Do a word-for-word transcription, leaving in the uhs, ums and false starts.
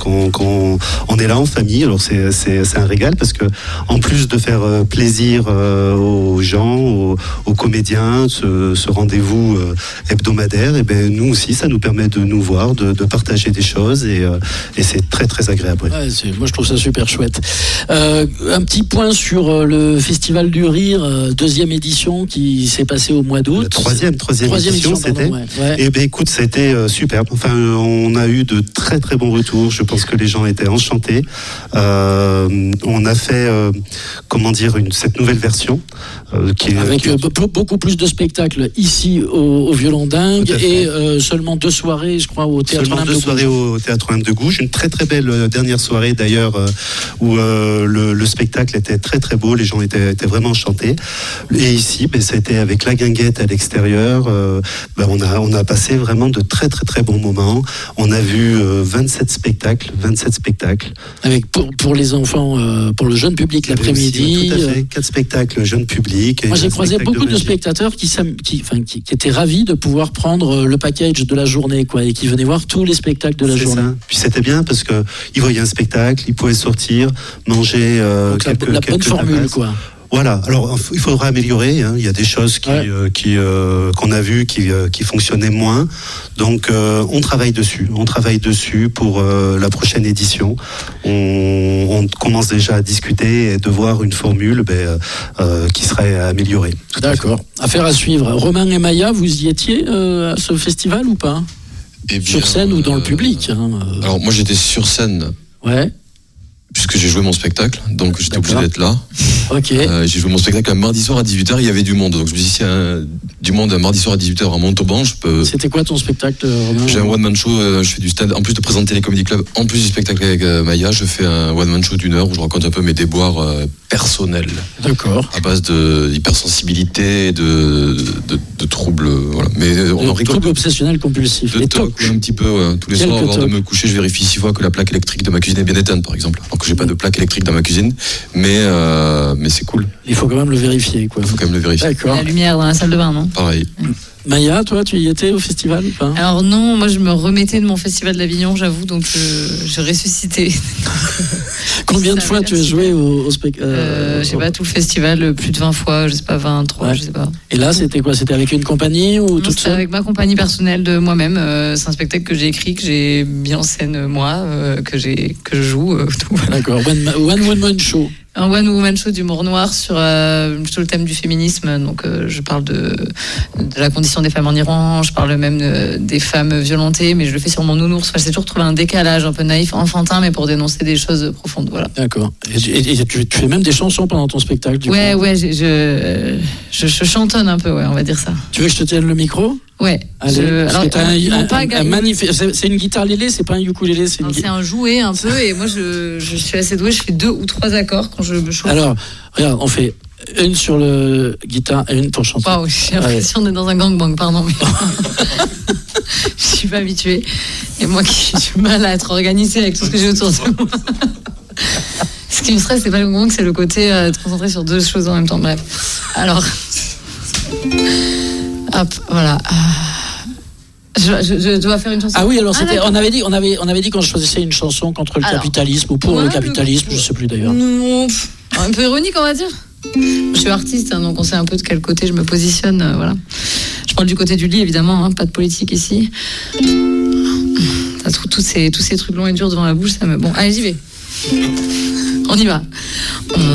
qu'on, qu'on on est là en famille. Alors c'est, c'est, c'est un régal parce que en plus de faire euh, plaisir euh, aux gens, aux, aux comédiens, ce, ce rendez-vous euh, hebdomadaire, et ben nous aussi ça nous permet de nous voir, de, de partager des choses et, euh, et c'est très très agréable. Ouais, c'est, moi je trouve ça super chouette. Euh, un petit point sur euh, le Festival du Rire, euh, deuxième édition qui s'est passée au mois d'août. La troisième, troisième, troisième édition, édition c'était. Pardon, ouais, ouais. Et ben écoute, c'était euh, superbe. Enfin, on a eu de très très bons retours. Je pense que les gens étaient enchantés. Euh, on a fait, euh, comment dire, une, cette nouvelle version euh, qui est avec qui est... Euh, beaucoup plus de spectacles ici au, au Violon Dingue et euh, seulement deux soirées, je crois, au Théâtre Seulement deux soirées au Théâtre Olympe de Gouges. Une très très belle euh, dernière soirée d'ailleurs euh, où euh, le, le spectacle était très très beau. Les gens étaient, étaient vraiment enchantés. Et ici, ben, c'était avec la guinguette à l'extérieur. Euh, ben, on a on a passé vraiment de très très très bons moments. On a vu euh, vingt-sept spectacles, vingt-sept spectacles. Avec pour pour les enfants, euh, pour le jeune public l'après-midi. Aussi, tout à fait, quatre spectacles jeune public. Moi j'ai croisé beaucoup de, de spectateurs qui, qui, enfin, qui, qui étaient ravis de pouvoir prendre le package de la journée, quoi, et qui venaient voir tous les spectacles de la C'est journée. Ça. Puis c'était bien parce que ils voyaient un spectacle, ils pouvaient sortir, manger euh, Donc quelques, la, la bonne formule, tapas. Quoi. Voilà. Alors il faudra améliorer. Hein. Il y a des choses qui, ouais. euh, qui euh, qu'on a vues qui, euh, qui fonctionnaient moins. Donc euh, on travaille dessus. On travaille dessus pour euh, la prochaine édition. On, on commence déjà à discuter et de voir une formule ben, euh, qui serait améliorée. D'accord. Affaire à suivre. Romain et Maya, vous y étiez euh, à ce festival ou pas? Eh bien, sur scène euh, ou dans le public hein, euh... Alors moi j'étais sur scène. Ouais. Puisque j'ai joué mon spectacle, donc j'étais D'accord. obligé d'être là. Ok. Euh, j'ai joué mon spectacle un mardi soir à dix-huit heures, il y avait du monde. Donc je me suis dit, s'il y a du monde un mardi soir à dix-huit heures à Montauban, je peux. C'était quoi ton spectacle, Romain? J'ai un one-man show, euh, je fais du stand. En plus de présenter les Comedy Club, en plus du spectacle avec euh, Maya, je fais un one-man show d'une heure où je raconte un peu mes déboires euh, personnels. D'accord. À base de d'hypersensibilité, de, de, de troubles. Voilà. Mais euh, on de, en rigole. Troubles obsessionnels compulsifs. De toc, ouais, un petit peu. Ouais. Tous les Quelques soirs, avant tocs. de me coucher, je vérifie six fois que la plaque électrique de ma cuisine est bien éteinte, par exemple. Alors que j'ai pas de plaque électrique dans ma cuisine, mais euh, mais c'est cool. Il faut quand même le vérifier, quoi. Il faut quand même le vérifier. D'accord. La lumière dans la salle de bain, non? Pareil. Maya, toi, tu y étais au festival ou pas? Alors non, moi je me remettais de mon festival d'Avignon, j'avoue, donc je, je ressuscitais. Combien de fois tu as joué au, au spectacle? euh, Je sais pas, tout le festival, plus de vingt fois, je sais pas, vingt-trois, ouais. je sais pas. Et là, c'était quoi? C'était avec une compagnie ou non, toute seule? Avec ma compagnie personnelle de moi-même. Euh, c'est un spectacle que j'ai écrit, que j'ai mis en scène moi, euh, que, j'ai, que je joue. Euh, tout, voilà. D'accord, one, one woman show. Un one woman show d'humour noir sur, euh, sur le thème du féminisme. Donc, euh, je parle de, de la condition des femmes en Iran, je parle même de, des femmes violentées, mais je le fais sur mon nounours. Enfin, j'ai toujours trouvé un décalage un peu naïf, enfantin, mais pour dénoncer des choses profondes. Voilà. D'accord. Et, et, et tu, tu fais même des chansons pendant ton spectacle, du ouais, coup. Ouais, je, je, je, je chantonne un peu, ouais, on va dire ça. Tu veux que je te tienne le micro? Ouais. Allez, je, alors, un, un, un, pas un, un magnifique, c'est, c'est une guitare lélé, c'est pas un ukulélé, c'est une c'est un jouet un peu, et moi je, je suis assez douée, je fais deux ou trois accords quand je me chauffe. Alors, regarde, on fait une sur le guitare et une pour chanter. Waouh, j'ai l'impression d'être dans un gangbang, pardon. Mais... je suis pas habituée. Et moi qui ai du mal à être organisée avec tout ce que j'ai autour de moi. Ce qui me stresse, c'est pas le gangbang, c'est le côté euh, être concentré sur deux choses en même temps. Bref. Alors. Hop, voilà. Je, je, je dois faire une chanson. Ah oui, alors c'était, ah, on avait dit, on avait, on avait dit qu'on choisissait une chanson contre le alors, capitalisme ou pour ouais, le capitalisme, le... je sais plus d'ailleurs. Non, un peu ironique, on va dire. Je suis artiste, hein, donc on sait un peu de quel côté je me positionne, euh, voilà. Je parle du côté du lit, évidemment, hein, pas de politique ici. Tous ces, tous ces trucs longs et durs devant la bouche, ça me. Bon, allez, j'y vais. On y va. On